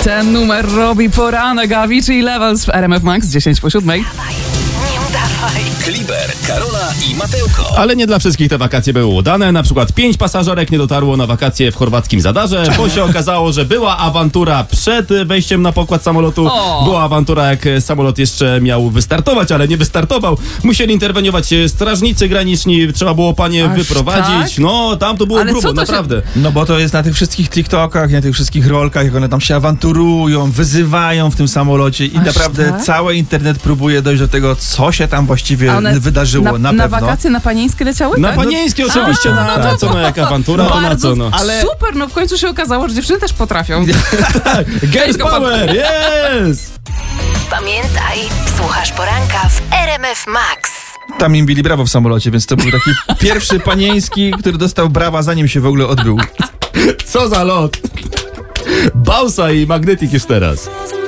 Ten numer robi poranek, Avicii i Levels w RMF Max 10:07. Nie udawaj. Kliber, Karola i Mateuko. Ale nie dla wszystkich te wakacje były udane. Na przykład 5 pasażerek nie dotarło na wakacje w chorwackim Zadarze, bo się okazało, że była awantura przed wejściem na pokład samolotu. Była awantura, jak samolot jeszcze miał wystartować, ale nie wystartował. Musieli interweniować strażnicy graniczni, trzeba było panie wyprowadzić. Tak? No, tam to było Ale grubo, co to naprawdę. No bo to jest na tych wszystkich TikTokach, na tych wszystkich rolkach, jak one tam się awanturują, wyzywają w tym samolocie i naprawdę cały internet próbuje dojść do tego, co się tam właściwie wydarzyło. Na na pewno. wakacje na Panieńskie leciały? Na tak? Panieńskie oczywiście, na co, no jak awantura, to na co, no. Ale super, no w końcu się okazało, że dziewczyny też potrafią. Girls Power, yes! Pamiętaj, słuchasz poranka w RMF Max. Tam im bili brawo w samolocie, więc to był taki pierwszy panieński, który dostał brawa, zanim się w ogóle odbył. Co za lot! Bausa i Magnetic już teraz.